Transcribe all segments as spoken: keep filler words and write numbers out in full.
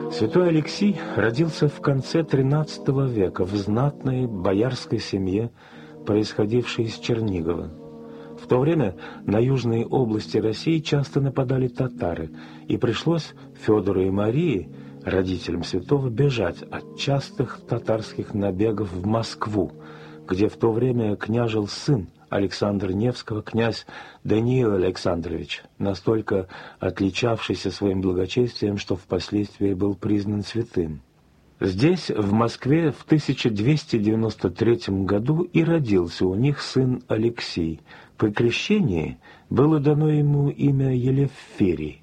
Святой Алексий родился в конце тринадцатого века в знатной боярской семье, происходившей из Чернигова. В то время на южные области России часто нападали татары, и пришлось Федору и Марии, родителям святого, бежать от частых татарских набегов в Москву, где в то время княжил сын Александра Невского, князь Даниил Александрович, настолько отличавшийся своим благочестием, что впоследствии был признан святым. Здесь, в Москве, в тысяча двести девяносто третьем году и родился у них сын Алексий. При крещении было дано ему имя Елеферий.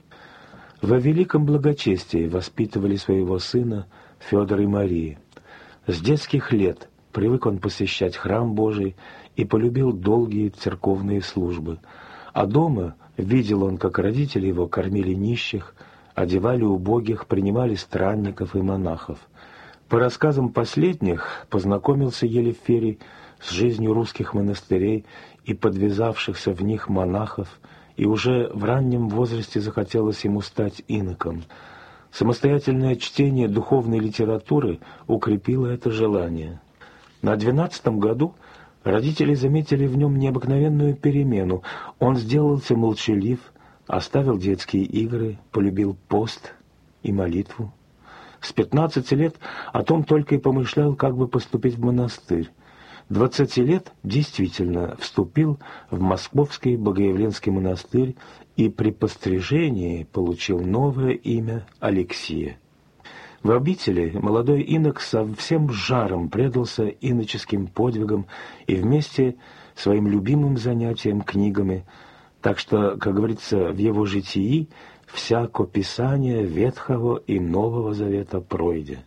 Во великом благочестии воспитывали своего сына Федор и Мария. С детских лет привык он посещать храм Божий и полюбил долгие церковные службы. А дома видел он, как родители его кормили нищих, одевали убогих, принимали странников и монахов. По рассказам последних познакомился Елеферий с жизнью русских монастырей и подвязавшихся в них монахов, и уже в раннем возрасте захотелось ему стать иноком. Самостоятельное чтение духовной литературы укрепило это желание. На двенадцатом году родители заметили в нем необыкновенную перемену. Он сделался молчалив, оставил детские игры, полюбил пост и молитву. С пятнадцати лет о том только и помышлял, как бы поступить в монастырь. Двадцати лет действительно вступил в Московский Богоявленский монастырь и при пострижении получил новое имя Алексия. В обители молодой инок со всем жаром предался иноческим подвигам и вместе своим любимым занятием книгами, так что, как говорится, в его житии всяко писание Ветхого и Нового Завета пройде.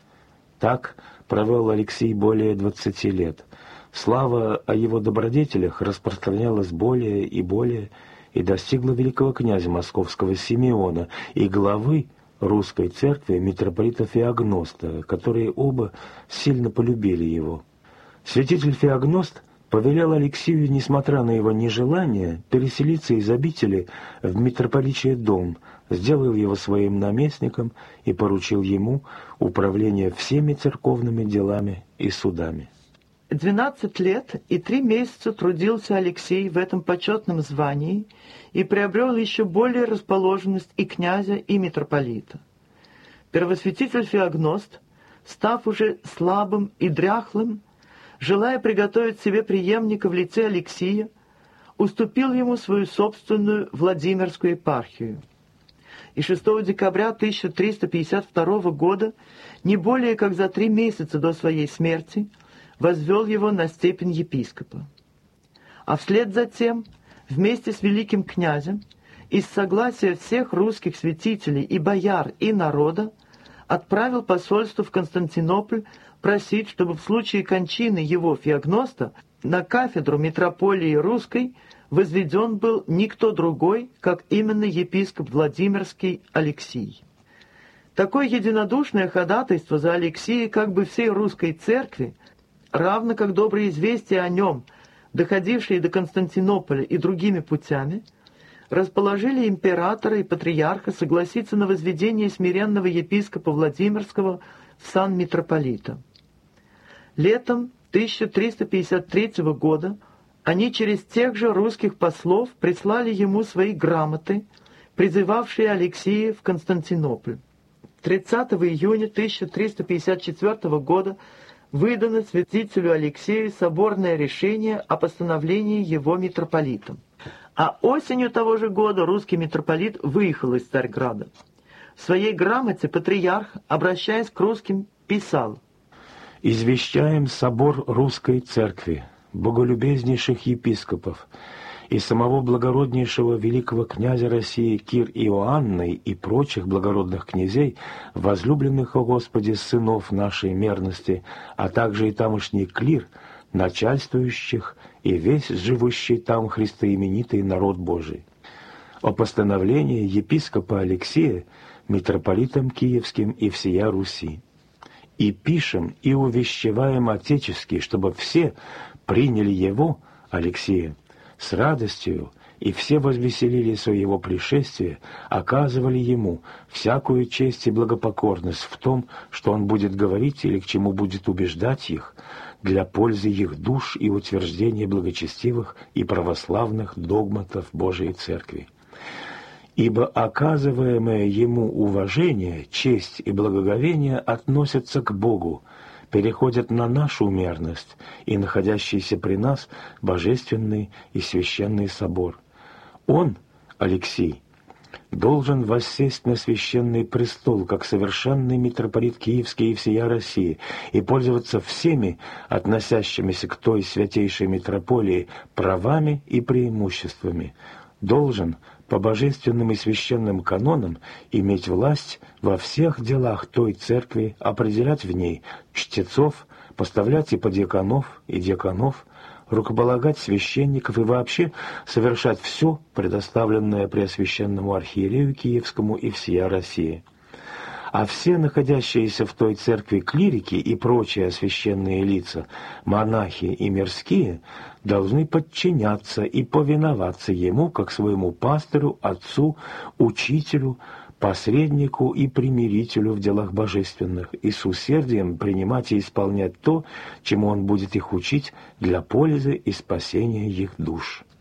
Так провел Алексий более двадцати лет. Слава о его добродетелях распространялась более и более и достигла великого князя московского Симеона и главы русской церкви митрополита Феогноста, которые оба сильно полюбили его. Святитель Феогност повелел Алексию, несмотря на его нежелание, переселиться из обители в митрополичий дом, сделал его своим наместником и поручил ему управление всеми церковными делами и судами. Двенадцать лет и три месяца трудился Алексей в этом почетном звании и приобрел еще более расположенность и князя, и митрополита. Первосвятитель Феогност, став уже слабым и дряхлым, желая приготовить себе преемника в лице Алексия, уступил ему свою собственную Владимирскую епархию. И шестого декабря тысяча триста пятьдесят второго года, не более как за три месяца до своей смерти, возвел его на степень епископа. А вслед за тем, вместе с великим князем, из согласия всех русских святителей и бояр и народа, отправил посольство в Константинополь просить, чтобы в случае кончины его Феогноста на кафедру митрополии русской возведен был никто другой, как именно епископ Владимирский Алексий. Такое единодушное ходатайство за Алексия как бы всей русской церкви, равно как добрые известия о нем, доходившие до Константинополя и другими путями, расположили императора и патриарха согласиться на возведение смиренного епископа Владимирского в сан митрополита. Летом тысяча триста пятьдесят третьего года они через тех же русских послов прислали ему свои грамоты, призывавшие Алексия в Константинополь. тридцатого июня тысяча триста пятьдесят четвертого года выдано святителю Алексею соборное решение о постановлении его митрополитом. А осенью того же года русский митрополит выехал из Царьграда. В своей грамоте патриарх, обращаясь к русским, писал: «Извещаем собор русской церкви, боголюбезнейших епископов и самого благороднейшего великого князя России Кир Иоанны и прочих благородных князей, возлюбленных о Господе сынов нашей мерности, а также и тамошний клир, начальствующих и весь живущий там христоименитый народ Божий. О постановлении епископа Алексия митрополитом Киевским и всея Руси. И пишем и увещеваем отечески, чтобы все приняли его, Алексия, с радостью и все возвеселились о его пришествии, оказывали ему всякую честь и благопокорность в том, что он будет говорить или к чему будет убеждать их, для пользы их душ и утверждения благочестивых и православных догматов Божией Церкви. Ибо оказываемое ему уважение, честь и благоговение относятся к Богу, переходят на нашу мерность и находящийся при нас божественный и священный собор. Он, Алексий, должен воссесть на священный престол, как совершенный митрополит Киевский и всея России, и пользоваться всеми относящимися к той святейшей митрополии правами и преимуществами. Должен по божественным и священным канонам иметь власть во всех делах той церкви, определять в ней чтецов, поставлять и подьяконов, и дьяконов, рукополагать священников и вообще совершать все, предоставленное Преосвященному архиерею Киевскому и всея России. А все находящиеся в той церкви клирики и прочие священные лица, монахи и мирские, должны подчиняться и повиноваться ему, как своему пастырю, отцу, учителю, посреднику и примирителю в делах божественных, и с усердием принимать и исполнять то, чему он будет их учить для пользы и спасения их душ.